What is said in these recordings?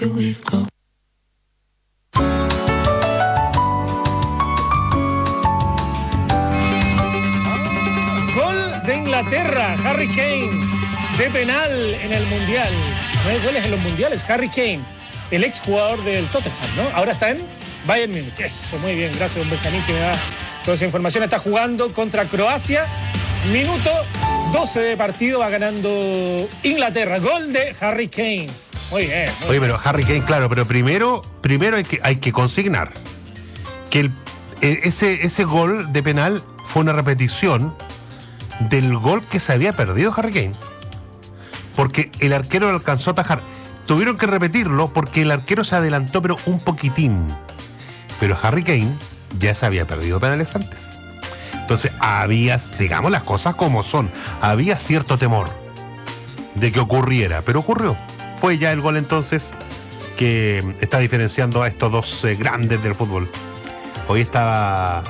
Gol de Inglaterra, Harry Kane, de penal en el Mundial. No hay goles en los Mundiales, Harry Kane, el exjugador del Tottenham, ¿no? Ahora está en Bayern Múnich. Eso, muy bien, gracias, don Benjamín, que me da toda esa información. Está jugando contra Croacia. Minuto 12 de partido, va ganando Inglaterra. Gol de Harry Kane. Muy bien. Oye, pero Harry Kane, claro, pero primero hay que consignar que ese gol de penal fue una repetición del gol que se había perdido Harry Kane. Porque el arquero lo alcanzó a atajar. Tuvieron que repetirlo porque el arquero se adelantó, pero un poquitín. Pero Harry Kane ya se había perdido penales antes. Entonces había, digamos las cosas como son, había cierto temor de que ocurriera, pero ocurrió. Fue ya el gol entonces que está diferenciando a estos dos grandes del fútbol. Hoy está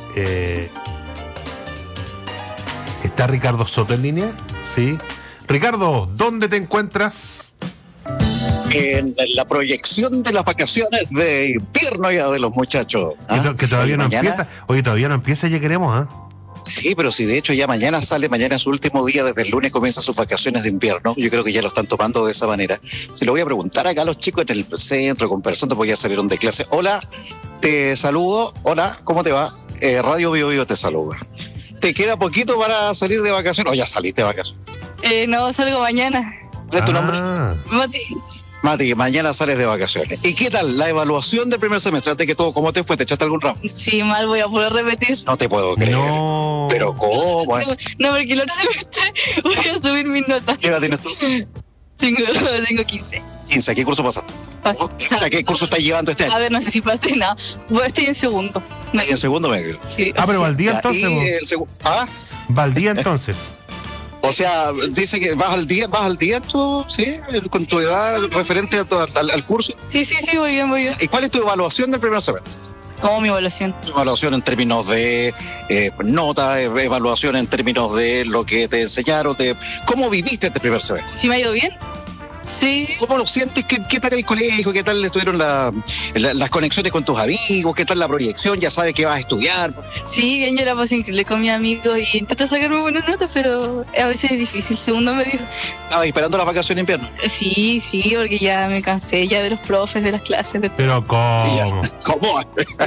Ricardo Soto en línea, ¿sí? Ricardo, ¿dónde te encuentras? En la proyección de las vacaciones de invierno ya de los muchachos. Que todavía no mañana empieza. Oye, todavía no empieza, ya queremos, ¿ah? Sí, pero si de hecho ya mañana es su último día, desde el lunes comienzan sus vacaciones de invierno. Yo creo que ya lo están tomando de esa manera. Se lo voy a preguntar acá a los chicos en el centro, conversando, porque ya salieron de clase. Hola, te saludo. Hola, ¿cómo te va? Radio Bio Bio te saluda. ¿Te queda poquito para salir de vacaciones? ¿O ya saliste de vacaciones? No, salgo mañana. ¿Cuál es tu nombre? Mati, mañana sales de vacaciones. ¿Y qué tal la evaluación del primer semestre? Antes que todo, ¿cómo te fue? ¿Te echaste algún ramo? Sí, mal, voy a poder repetir. No te puedo creer. No. ¿Pero cómo es? No, porque el otro semestre voy a subir mis notas. ¿Qué edad tienes tú? Tengo 15. 15. ¿A qué curso pasaste? ¿A qué curso estás llevando este año? A ver, no sé si pasé nada. Estoy en segundo. En segundo medio. Sí. Pero va al día entonces. Va al día entonces. O sea, dice que vas al día tú, ¿sí? Con tu edad referente al curso. Sí, voy bien. ¿Y cuál es tu evaluación del primer semestre? ¿Cómo mi evaluación? Tu evaluación en términos de nota, evaluación en términos de lo que te enseñaron, ¿cómo viviste este primer semestre? ¿Sí me ha ido bien? Sí. ¿Cómo lo sientes? ¿Qué tal el colegio? ¿Qué tal estuvieron las conexiones con tus amigos? ¿Qué tal la proyección? ¿Ya sabes que vas a estudiar? Sí, bien, yo la pasé increíble con mis amigos y intento sacarme buenas notas, pero a veces es difícil. Segundo medio. ¿Estabas esperando las vacaciones de invierno? Sí, porque ya me cansé ya de los profes, de las clases. Pero ¿cómo? ¿Cómo?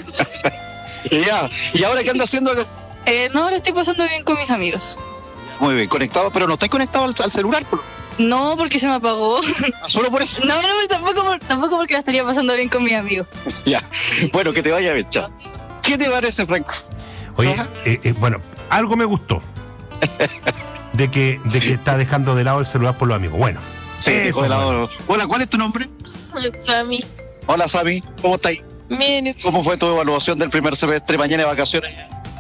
¿Y ahora qué andas haciendo acá? No, lo estoy pasando bien con mis amigos. Muy bien, conectado, pero no estás conectado al celular. No, porque se me apagó. ¿Solo por eso? No, tampoco porque la estaría pasando bien con mis amigos. Ya, bueno, que te vaya bien, chao. ¿Qué te parece, Franco? Oye, bueno, algo me gustó de que está dejando de lado el celular por los amigos. Bueno. Sí, dejó de lado. Hola, ¿cuál es tu nombre? Sami. Hola, Sami, ¿cómo estás? Bien. ¿Cómo fue tu evaluación del primer semestre? Mañana de vacaciones.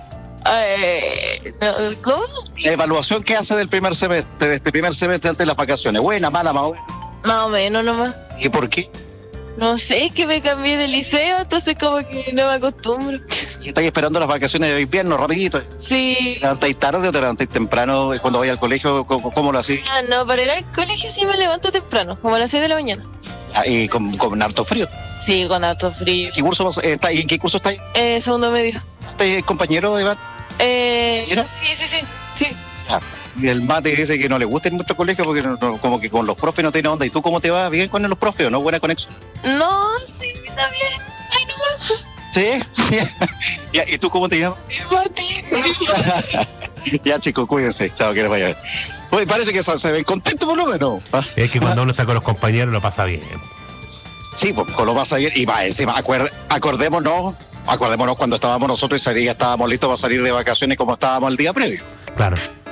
¿Cómo? La evaluación que hace del primer semestre, de este primer semestre antes de las vacaciones. ¿Buena, mala, más o menos? Más o menos nomás. ¿Y por qué? No sé, es que me cambié de liceo, entonces como que no me acostumbro. ¿Y estáis esperando las vacaciones de invierno, rapidito? Sí. ¿Te levantáis tarde o te levantáis temprano cuando vais al colegio? ¿Cómo lo hacís? No, para ir al colegio sí me levanto temprano, como a las 6 de la mañana. ¿Y con harto frío? Sí, con harto frío. ¿En qué curso estáis? Segundo medio. ¿Estás compañero de Iván? ¿Mira? Sí. Y el Mate dice que no le gusta en nuestro colegio porque como que con los profes no tiene onda. ¿Y tú cómo te vas? ¿Bien con los profes o no? ¿Buena conexión? No, sí, está bien. Ay, no. ¿Sí? ¿Y tú cómo te llamas? Mati. Ya, chicos, cuídense. Chao, que les vaya bien. Oye, parece que se ven contentos por lo menos. Es que cuando uno está con los compañeros lo pasa bien. Sí, pues lo pasa bien. Y va encima, acordémonos cuando estábamos nosotros y estábamos listos para salir de vacaciones como estábamos el día previo. Claro.